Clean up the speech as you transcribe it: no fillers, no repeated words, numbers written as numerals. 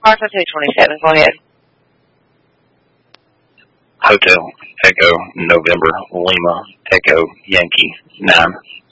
Martha 227, go ahead. Hotel Echo November Lima Echo Yankee 9.